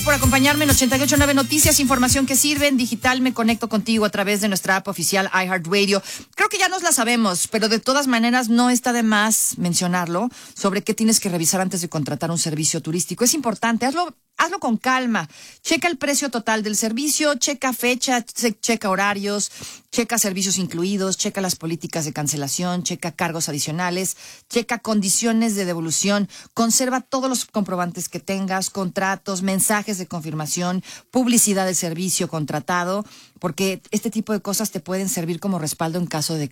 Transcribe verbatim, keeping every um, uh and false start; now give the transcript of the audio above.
Por acompañarme en ochenta y ocho punto nueve Noticias, información que sirve en digital. Me conecto contigo a través de nuestra app oficial iHeartRadio. Creo que ya nos la sabemos, pero de todas maneras no está de más mencionarlo sobre qué tienes que revisar antes de contratar un servicio turístico. Es importante, hazlo Hazlo con calma. Checa el precio total del servicio, checa fecha, checa horarios, checa servicios incluidos, checa las políticas de cancelación, checa cargos adicionales, checa condiciones de devolución, conserva todos los comprobantes que tengas, contratos, mensajes de confirmación, publicidad del servicio contratado, porque este tipo de cosas te pueden servir como respaldo en caso de